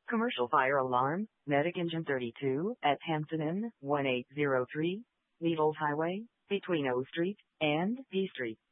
Commercial fire alarm, Medic Engine 32 at Hampton Inn, 1803, Needles Highway, between O Street and P Street.